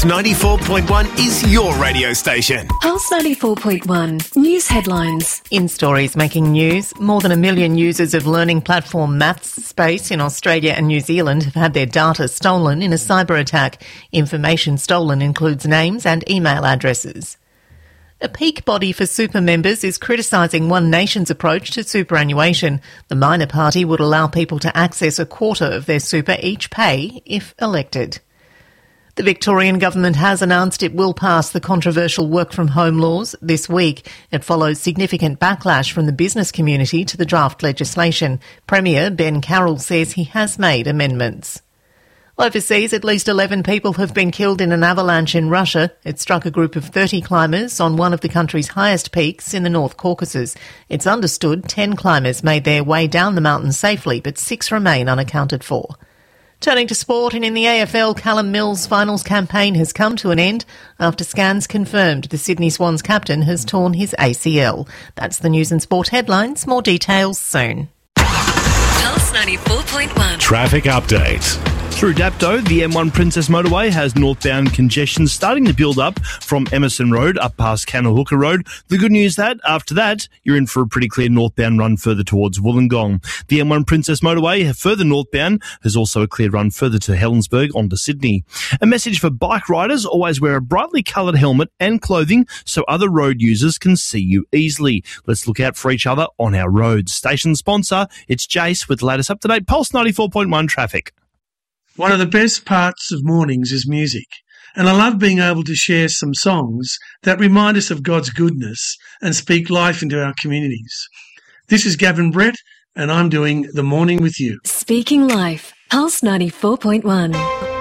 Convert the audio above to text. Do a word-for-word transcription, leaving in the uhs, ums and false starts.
Pulse ninety-four point one is your radio station. Pulse ninety-four point one News headlines. In stories making news, more than a million users of learning platform MathSpace in Australia and New Zealand have had their data stolen in a cyber attack. Information stolen includes names and email addresses. A peak body for super members is criticising One Nation's approach to superannuation. The minor party would allow people to access a quarter of their super each pay if elected. The Victorian government has announced it will pass the controversial work-from-home laws this week. It follows significant backlash from the business community to the draft legislation. Premier Ben Carroll says he has made amendments. Overseas, at least eleven people have been killed in an avalanche in Russia. It struck a group of thirty climbers on one of the country's highest peaks in the North Caucasus. It's understood ten climbers made their way down the mountain safely, but six remain unaccounted for. Turning to sport, and in the A F L, Callum Mills' finals campaign has come to an end after scans confirmed the Sydney Swans captain has torn his A C L. That's the news and sport headlines. More details soon. Pulse ninety-four point one. Traffic update. Through Dapto, the M one Princess Motorway has northbound congestion starting to build up from Emerson Road up past Cannahooka Road. The good news that after that, you're in for a pretty clear northbound run further towards Wollongong. The M one Princess Motorway, further northbound, has also a clear run further to Helensburgh onto Sydney. A message for bike riders: always wear a brightly coloured helmet and clothing so other road users can see you easily. Let's look out for each other on our roads. Station sponsor, it's Jace with the latest up-to-date Pulse ninety-four point one traffic. One of the best parts of mornings is music, and I love being able to share some songs that remind us of God's goodness and speak life into our communities. This is Gavin Brett, and I'm doing The Morning With You. Speaking life. Pulse ninety-four point one.